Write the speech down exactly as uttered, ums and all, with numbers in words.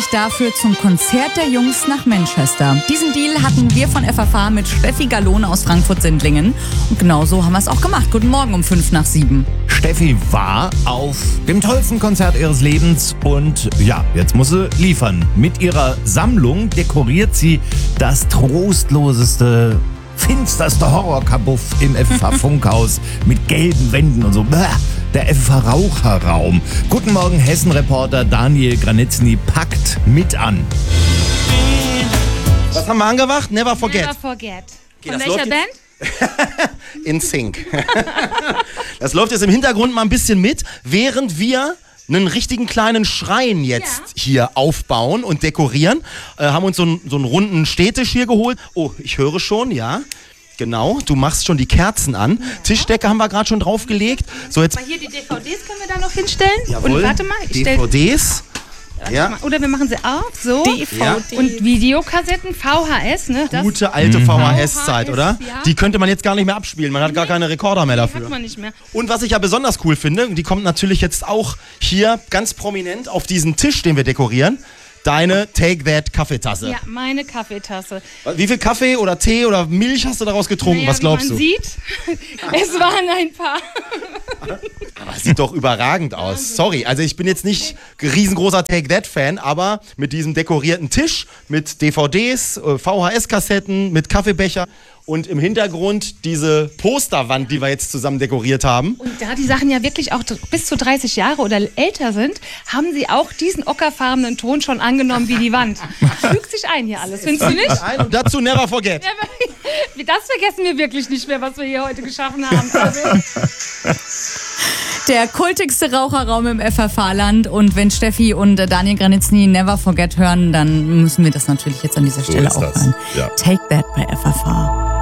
sich dafür zum Konzert der Jungs nach Manchester. Diesen Deal hatten wir von F F H mit Steffi Gallone aus Frankfurt-Sindlingen. Und genau so haben wir es auch gemacht. Guten Morgen um fünf nach sieben. Steffi war auf dem tollsten Konzert ihres Lebens und ja, jetzt muss sie liefern. Mit ihrer Sammlung dekoriert sie das trostloseste, finsterste Horrorkabuff im F F H-Funkhaus mit gelben Wänden und so. Der F F H-Raucherraum. Guten Morgen, Hessen-Reporter Daniel Granitzny packt mit an. Was haben wir angemacht? Never Forget. Never Forget. Okay, Von das welcher läuft Band? In Sync. Das läuft jetzt im Hintergrund mal ein bisschen mit, während wir einen richtigen kleinen Schrein jetzt Ja. hier aufbauen und dekorieren. Äh, haben uns so einen, so einen runden Städtisch hier geholt. Oh, ich höre schon, ja. Genau, du machst schon die Kerzen an. Ja. Tischdecke haben wir gerade schon draufgelegt. So, jetzt Aber hier die D V Ds können wir da noch hinstellen. Jawohl, Und warte mal, ich D stell, V Ds. warte Ja. mal. Oder wir machen sie auf, so. D V D. Ja. Und Videokassetten, V H S, ne? Das Gute alte Mhm. V H S-Zeit, V H S, oder? ja. Die könnte man jetzt gar nicht mehr abspielen. Man hat gar keine Rekorder mehr dafür. hat man nicht mehr. Und was ich ja besonders cool finde, und die kommt natürlich jetzt auch hier ganz prominent auf diesen Tisch, den wir dekorieren, deine Take That Kaffeetasse. Ja, meine Kaffeetasse. Wie viel Kaffee oder Tee oder Milch hast du daraus getrunken? Naja, Was glaubst wie du? man sieht, es waren ein paar. Aber es sieht doch überragend aus. Sorry, also ich bin jetzt nicht riesengroßer Take That-Fan, aber mit diesem dekorierten Tisch, mit D V Ds, äh, V H S-Kassetten, mit Kaffeebecher und im Hintergrund diese Posterwand, die wir jetzt zusammen dekoriert haben. Und da die Sachen ja wirklich auch bis zu dreißig Jahre oder älter sind, haben sie auch diesen ockerfarbenen Ton schon angenommen wie die Wand. Fügt sich ein hier alles, findest du nicht? Ein und dazu Never Forget. Ja, aber das vergessen wir wirklich nicht mehr, was wir hier heute geschaffen haben. Also, Der kultigste Raucherraum im F F H-Land. Und wenn Steffi und äh, Daniel Granitzny Never Forget hören, dann müssen wir das natürlich jetzt an dieser Stelle ist auch das. hören. Ja. Take That bei F F H.